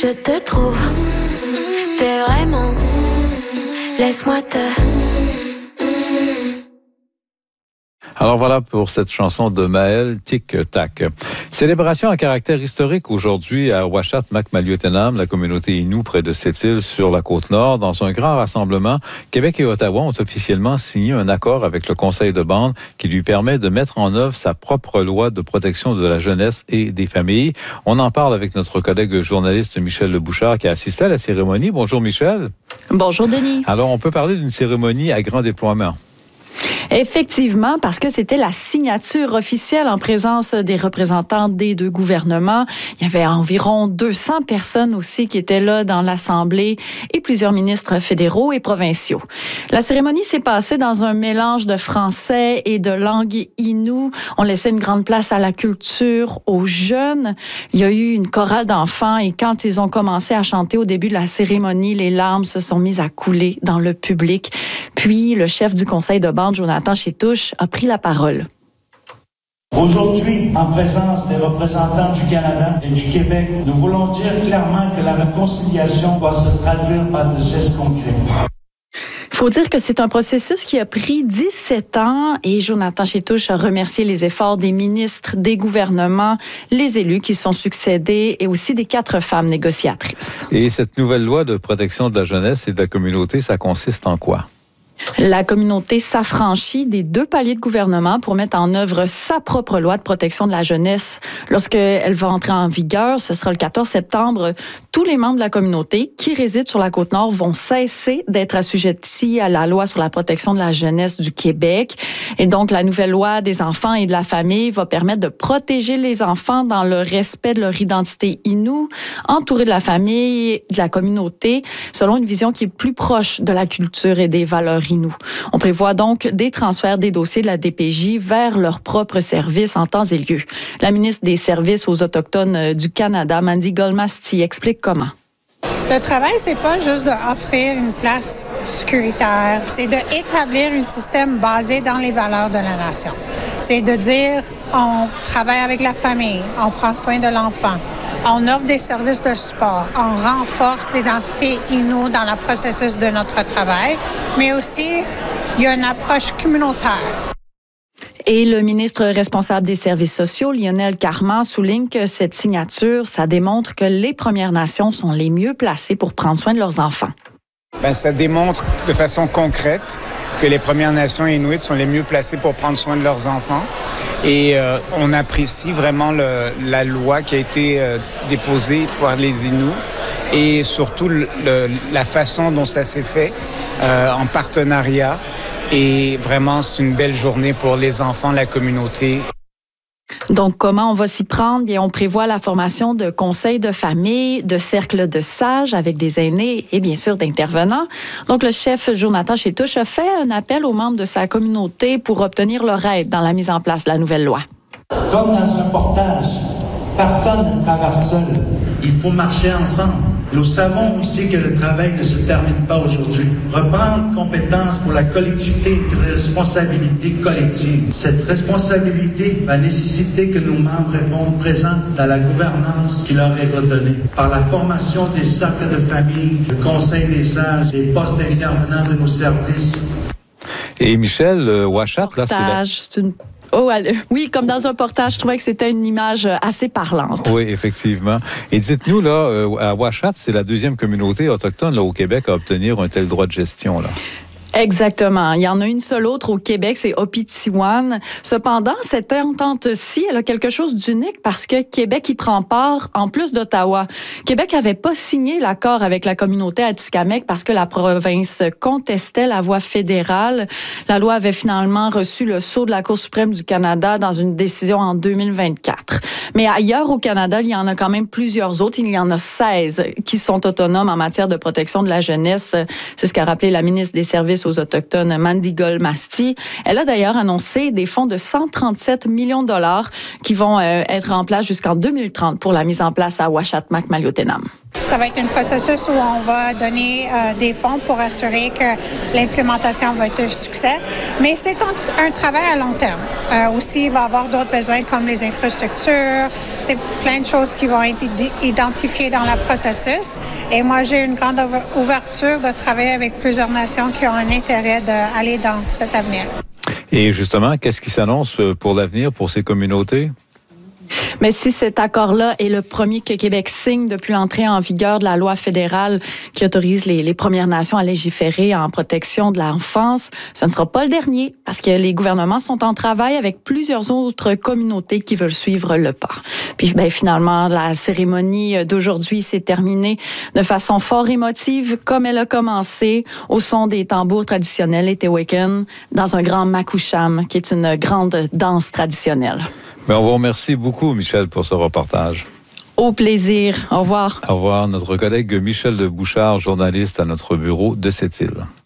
Je te trouve, t'es vraiment, laisse-moi te... Alors voilà pour cette chanson de Maël Tic Tac. Célébration à caractère historique aujourd'hui à Ouachat-Macmaliottenam, la communauté Innu près de cette île sur la Côte-Nord. Dans un grand rassemblement, Québec et Ottawa ont officiellement signé un accord avec le Conseil de bande qui lui permet de mettre en œuvre sa propre loi de protection de la jeunesse et des familles. On en parle avec notre collègue journaliste Michel Lebouchard qui a assisté à la cérémonie. Bonjour Michel. Bonjour Denis. Alors on peut parler d'une cérémonie à grand déploiement. Effectivement, parce que c'était la signature officielle en présence des représentants des deux gouvernements. Il y avait environ 200 personnes aussi qui étaient là dans l'Assemblée et plusieurs ministres fédéraux et provinciaux. La cérémonie s'est passée dans un mélange de français et de langue Innu. On laissait une grande place à la culture, aux jeunes. Il y a eu une chorale d'enfants et quand ils ont commencé à chanter au début de la cérémonie, les larmes se sont mises à couler dans le public. Puis, le chef du conseil de bande, Jonathan Chétouche, a pris la parole. Aujourd'hui, en présence des représentants du Canada et du Québec, nous voulons dire clairement que la réconciliation doit se traduire par des gestes concrets. Il faut dire que c'est un processus qui a pris 17 ans et Jonathan Chétouche a remercié les efforts des ministres, des gouvernements, les élus qui sont succédés et aussi des 4 femmes négociatrices. Et cette nouvelle loi de protection de la jeunesse et de la communauté, ça consiste en quoi? La communauté s'affranchit des 2 paliers de gouvernement pour mettre en œuvre sa propre loi de protection de la jeunesse. Lorsqu'elle va entrer en vigueur, ce sera le 14 septembre, tous les membres de la communauté qui résident sur la Côte-Nord vont cesser d'être assujettis à la loi sur la protection de la jeunesse du Québec. Et donc, la nouvelle loi des enfants et de la famille va permettre de protéger les enfants dans le respect de leur identité Innu, entourés de la famille et de la communauté, selon une vision qui est plus proche de la culture et des valeurs Innu. On prévoit donc des transferts des dossiers de la DPJ vers leurs propres services en temps et lieu. La ministre des Services aux Autochtones du Canada, Mandy Golmasti, explique comment. Le travail, c'est pas juste d'offrir une place sécuritaire, c'est d'établir un système basé dans les valeurs de la nation. C'est de dire, on travaille avec la famille, on prend soin de l'enfant, on offre des services de support, on renforce l'identité Innu dans le processus de notre travail, mais aussi, il y a une approche communautaire. Et le ministre responsable des services sociaux, Lionel Carman, souligne que cette signature, ça démontre que les Premières Nations sont les mieux placées pour prendre soin de leurs enfants. Ça démontre de façon concrète que les Premières Nations inuites sont les mieux placées pour prendre soin de leurs enfants. Et on apprécie vraiment la loi qui a été déposée par les Inuits et surtout la façon dont ça s'est fait en partenariat. Et vraiment, c'est une belle journée pour les enfants, la communauté. Donc, comment on va s'y prendre? Bien, on prévoit la formation de conseils de famille, de cercles de sages avec des aînés et bien sûr d'intervenants. Donc, le chef Jonathan Chétouche a fait un appel aux membres de sa communauté pour obtenir leur aide dans la mise en place de la nouvelle loi. Comme dans un portage, personne ne traverse seul. Il faut marcher ensemble. Nous savons aussi que le travail ne se termine pas aujourd'hui. Reprendre compétence pour la collectivité est une responsabilité collective. Cette responsabilité va nécessiter que nos membres répondent présents dans la gouvernance qui leur est redonnée. Par la formation des cercles de famille, le conseil des sages, les postes d'intervenants de nos services. Et Michel, Ouachat, là, c'est oui, comme dans un portage, je trouvais que c'était une image assez parlante. Oui, effectivement. Et dites-nous, là, à Ouachat, c'est la 2e communauté autochtone là, au Québec à obtenir un tel droit de gestion, là. Exactement. Il y en a une seule autre au Québec, c'est Opitiwan. Cependant, cette entente-ci, elle a quelque chose d'unique parce que Québec y prend part en plus d'Ottawa. Québec n'avait pas signé l'accord avec la communauté Atikamekw parce que la province contestait la voie fédérale. La loi avait finalement reçu le sceau de la Cour suprême du Canada dans une décision en 2024. Mais ailleurs au Canada, il y en a quand même plusieurs autres. Il y en a 16 qui sont autonomes en matière de protection de la jeunesse. C'est ce qu'a rappelé la ministre des Services aux Autochtones, Mandy Golmasti. Elle a d'ailleurs annoncé des fonds de 137 millions de dollars qui vont être en place jusqu'en 2030 pour la mise en place à Ouachat-Macmaliottenam. Ça va être un processus où on va donner des fonds pour assurer que l'implémentation va être un succès. Mais c'est un travail à long terme. Aussi, il va y avoir d'autres besoins comme les infrastructures, c'est plein de choses qui vont être identifiées dans le processus. Et moi, j'ai une grande ouverture de travailler avec plusieurs nations qui ont un intérêt d'aller dans cet avenir. Et justement, qu'est-ce qui s'annonce pour l'avenir pour ces communautés? Mais si cet accord-là est le premier que Québec signe depuis l'entrée en vigueur de la loi fédérale qui autorise les Premières Nations à légiférer en protection de l'enfance, ce ne sera pas le dernier parce que les gouvernements sont en travail avec plusieurs autres communautés qui veulent suivre le pas. Puis finalement, la cérémonie d'aujourd'hui s'est terminée de façon fort émotive comme elle a commencé au son des tambours traditionnels et Tehuelcan dans un grand makoucham qui est une grande danse traditionnelle. Mais on vous remercie beaucoup, Michel, pour ce reportage. Au plaisir. Au revoir. Au revoir. Notre collègue Michel de Bouchard, journaliste à notre bureau de Sept-Îles.